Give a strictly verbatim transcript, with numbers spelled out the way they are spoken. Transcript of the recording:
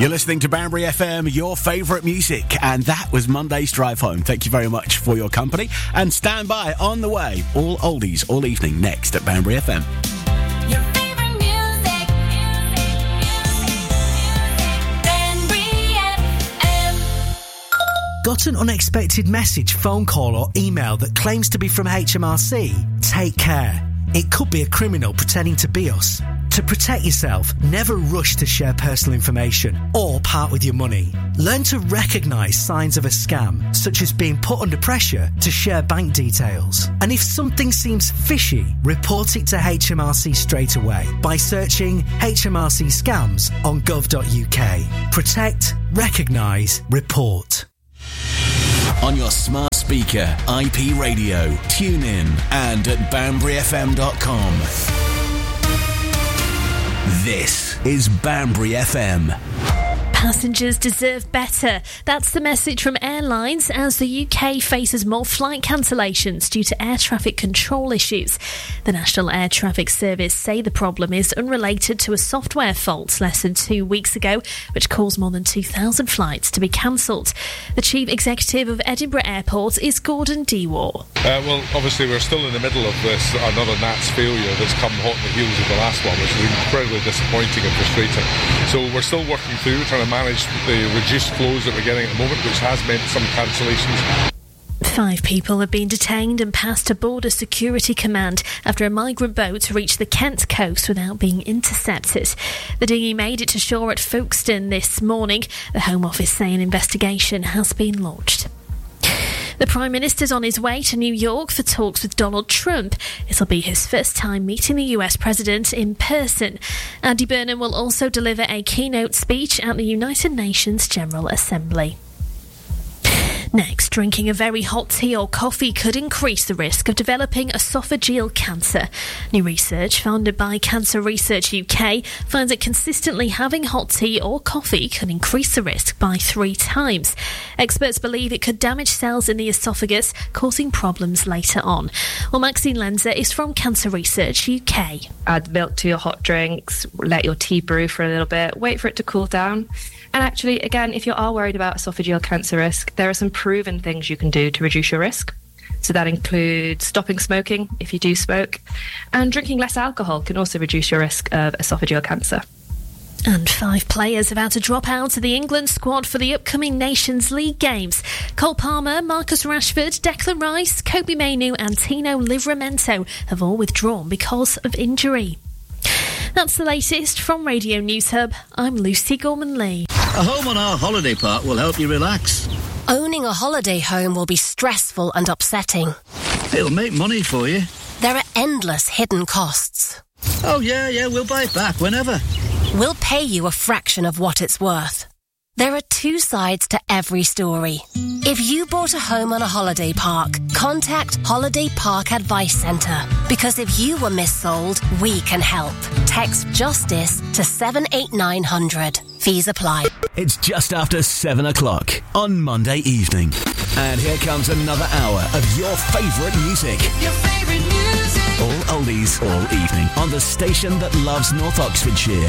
You're listening to Banbury F M, your favourite music, and that was Monday's Drive Home. Thank you very much for your company, and stand by, on the way, all oldies all evening next at Banbury F M. Your favourite music, music, music, Banbury F M. Got an unexpected message, phone call or email that claims to be from H M R C? Take care. It could be a criminal pretending to be us. To protect yourself, never rush to share personal information or part with your money. Learn to recognise signs of a scam, such as being put under pressure to share bank details. And if something seems fishy, report it to H M R C straight away by searching H M R C scams on gov dot U K. Protect, recognise, report. On your smart speaker, I P radio, tune in, and at banbury f m dot com. This is Banbury F M. Passengers deserve better. That's the message from airlines as the U K faces more flight cancellations due to air traffic control issues. The National Air Traffic Service say the problem is unrelated to a software fault less than two weeks ago, which caused more than two thousand flights to be cancelled. The Chief Executive of Edinburgh Airport is Gordon Dewar. Uh, well, obviously we're still in the middle of this, another N A T S failure that's come hot on the heels of the last one, which is incredibly disappointing and frustrating. So we're still working through, trying to manage the reduced flows that we're getting at the moment, which has meant some cancellations. Five people have been detained and passed to Border Security Command after a migrant boat reached the Kent coast without being intercepted. The dinghy made it to shore at Folkestone this morning. The Home Office say an investigation has been launched. The Prime Minister's on his way to New York for talks with Donald Trump. It'll be his first time meeting the U S President in person. Andy Burnham will also deliver a keynote speech at the United Nations General Assembly. Next, drinking a very hot tea or coffee could increase the risk of developing esophageal cancer. New research funded by Cancer Research U K finds that consistently having hot tea or coffee can increase the risk by three times. Experts believe it could damage cells in the esophagus, causing problems later on. Well, Maxine Lenzer is from Cancer Research U K. Add milk to your hot drinks, let your tea brew for a little bit, wait for it to cool down. And actually, again, if you are worried about esophageal cancer risk, there are some proven things you can do to reduce your risk. So that includes stopping smoking if you do smoke, and drinking less alcohol can also reduce your risk of esophageal cancer. And five players have had to drop out of the England squad for the upcoming Nations League games. Cole Palmer, Marcus Rashford, Declan Rice, Kobe Mainoo and Tino Livramento have all withdrawn because of injury. That's the latest from Radio News Hub. I'm Lucy Gorman-Lee. A home on our holiday park will help you relax. Owning a holiday home will be stressful and upsetting. It'll make money for you. There are endless hidden costs. Oh, yeah, yeah, we'll buy it back whenever. We'll pay you a fraction of what it's worth. There are two sides to every story. If you bought a home on a holiday park, contact Holiday Park Advice Centre. Because if you were missold, we can help. Text JUSTICE to seven eight nine hundred. Fees apply. It's just after seven o'clock on Monday evening. And here comes another hour of your favourite music. Your favourite music. All oldies all evening on the station that loves North Oxfordshire.